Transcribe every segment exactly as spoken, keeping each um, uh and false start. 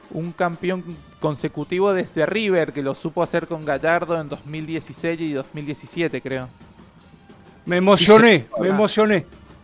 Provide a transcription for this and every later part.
un campeón consecutivo desde River, que lo supo hacer con Gallardo en dos mil dieciséis y dos mil diecisiete, creo. Me emocioné, me emocioné.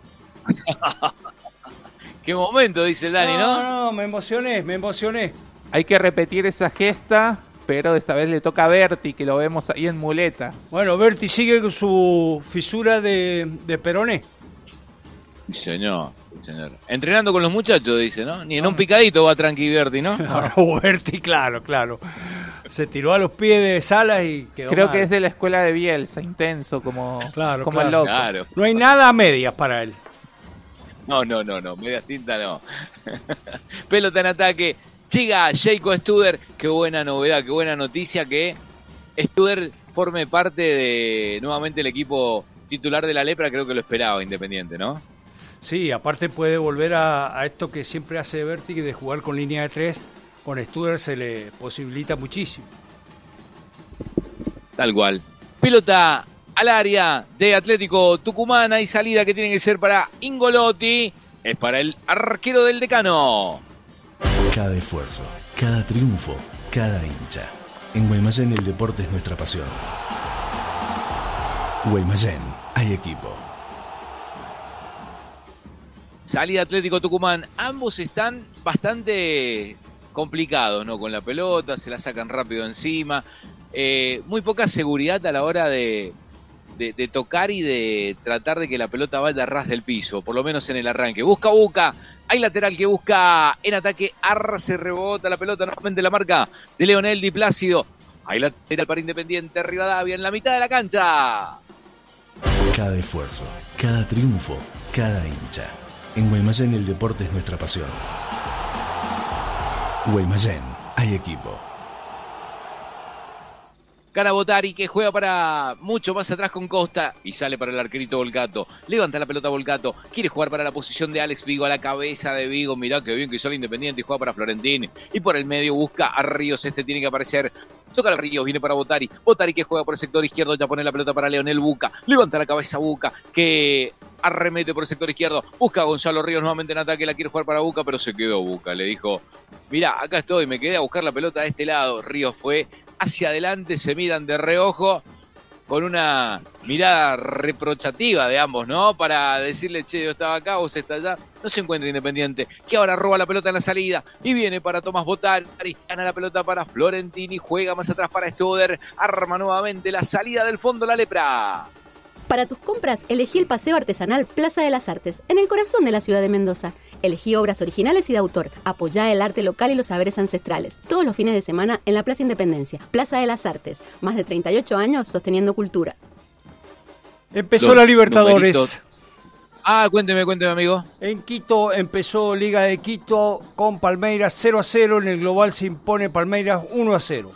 Qué momento, dice el Dani, ¿no? No, no, me emocioné, me emocioné. Hay que repetir esa gesta, pero esta vez le toca a Berti, que lo vemos ahí en muletas. Bueno, Berti sigue con su fisura de, de peroné. Sí, señor, sí, señor. Entrenando con los muchachos, dice, ¿no? Ni en no. un picadito va tranqui Berti, ¿no? No, Berti, claro, claro. Se tiró a los pies de Salas y quedó Creo mal. que es de la escuela de Bielsa, intenso, como, claro, como claro. el loco. Claro. No hay nada a medias para él. No, no, no, no, media tinta no. Pelota en ataque. Llega Jacob Studer. Qué buena novedad, qué buena noticia que Studer forme parte de nuevamente el equipo titular de la Lepra. Creo que lo esperaba Independiente, ¿no? Sí, aparte puede volver a, a esto que siempre hace Berti, de jugar con línea de tres. Con Studer se le posibilita muchísimo. Tal cual. Pelota al área de Atlético Tucumán. Hay salida que tiene que ser para Ingolotti. Es para el arquero del Decano. Cada esfuerzo, cada triunfo, cada hincha. En Guaymallén el deporte es nuestra pasión. Guaymallén, hay equipo. Salida Atlético Tucumán. Ambos están bastante complicados, ¿no? Con la pelota, se la sacan rápido encima. Eh, muy poca seguridad a la hora de, de, de tocar y de tratar de que la pelota vaya a ras del piso, por lo menos en el arranque. Busca Buca. Hay lateral que busca en ataque. Arce, rebota la pelota, nuevamente la marca de Leonel Di Plácido. Hay lateral para Independiente Rivadavia en la mitad de la cancha. Cada esfuerzo, cada triunfo, cada hincha. En Guaymallén el deporte es nuestra pasión. Guaymallén, hay equipo. Gana Botari, que juega para mucho más atrás con Costa y sale para el arquerito Volcato. Levanta la pelota Volcato, quiere jugar para la posición de Alex Vigo, a la cabeza de Vigo. Mirá qué bien que sale Independiente y juega para Florentín. Y por el medio busca a Ríos, este tiene que aparecer. Toca el Ríos, viene para Botari. Botari que juega por el sector izquierdo, ya pone la pelota para Leonel Buca. Levanta la cabeza Buca, que arremete por el sector izquierdo. Busca a Gonzalo Ríos nuevamente en ataque, la quiere jugar para Buca, pero se quedó Buca. Le dijo, mirá, acá estoy, me quedé a buscar la pelota a este lado. Ríos fue hacia adelante, se miran de reojo con una mirada reprochativa de ambos, ¿no? Para decirle, che, yo estaba acá, vos estás allá. No se encuentra Independiente, que ahora roba la pelota en la salida y viene para Tomás Botari, gana la pelota para Florentini, juega más atrás para Studer, arma nuevamente la salida del fondo la Lepra. Para tus compras, elegí el Paseo Artesanal Plaza de las Artes, en el corazón de la ciudad de Mendoza. Elegí obras originales y de autor. Apoyá el arte local y los saberes ancestrales. Todos los fines de semana en la Plaza Independencia. Plaza de las Artes. Más de treinta y ocho años sosteniendo cultura. Empezó Los la Libertadores. numeritos. Ah, cuénteme, cuénteme, amigo. En Quito empezó Liga de Quito con Palmeiras cero a cero. En el global se impone Palmeiras uno a cero.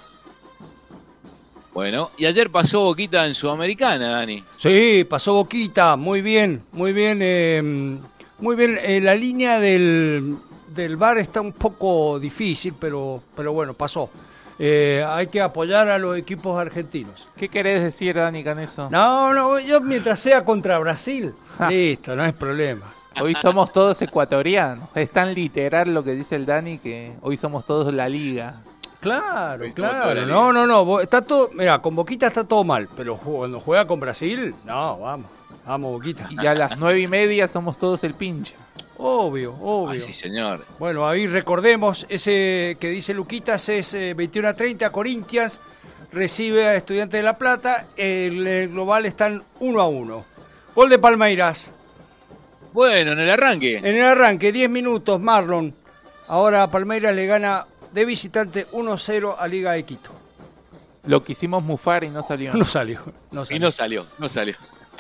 Bueno, y ayer pasó Boquita en Sudamericana, Dani. Sí, pasó Boquita. Muy bien, muy bien. Eh, muy bien. Eh, la línea del, del V A R está un poco difícil, pero, pero bueno, pasó. Eh, hay que apoyar a los equipos argentinos. ¿Qué querés decir, Dani, con eso? No, no, yo mientras sea contra Brasil, listo, no hay problema. Hoy somos todos ecuatorianos. Es tan literal lo que dice el Dani que hoy somos todos la liga. Claro, Hoy somos toda la claro. liga. No, no, no. Está todo, mira, con Boquita está todo mal, pero cuando juega con Brasil, no, vamos, vamos Boquita. Y a las nueve y media somos todos el pincha. Obvio, obvio. Ah, sí, señor. Bueno, ahí recordemos, ese que dice Luquitas es eh, veintiuno a treinta, Corinthians recibe a Estudiantes de La Plata, el, el global están uno a uno. Gol de Palmeiras. Bueno, en el arranque. En el arranque, diez minutos, Marlon. Ahora Palmeiras le gana de visitante uno a cero a Liga de Quito. Lo quisimos mufar y no salió. No salió, no salió. Y no salió, no salió.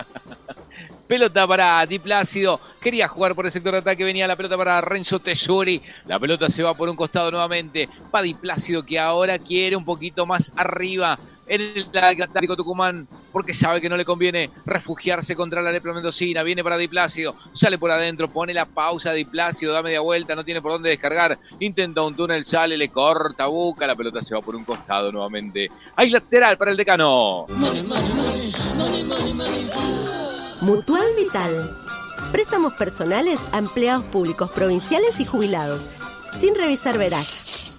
Pelota para Di Plácido, quería jugar por el sector de ataque, venía la pelota para Renzo Tesori, la pelota se va por un costado nuevamente, para Di Plácido que ahora quiere un poquito más arriba en el Atlético Tucumán, porque sabe que no le conviene refugiarse contra la Lepra Mendocina, viene para Di Plácido, sale por adentro, pone la pausa Di Plácido, da media vuelta, no tiene por dónde descargar, intenta un túnel, sale, le corta Buca, la pelota se va por un costado nuevamente, hay lateral para el Decano. Mutual Vital. Préstamos personales a empleados públicos provinciales y jubilados. Sin revisar veras.